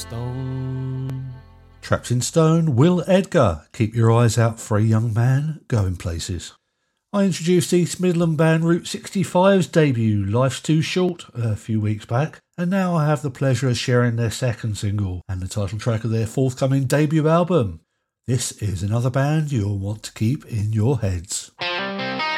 Stone. Trapped in Stone, Will Edgar. Keep your eyes out for a young man going places. I introduced East Midland band Route 65's debut, Life's Too Short, a few weeks back, and now I have the pleasure of sharing their second single and the title track of their forthcoming debut album. This is another band you'll want to keep in your heads.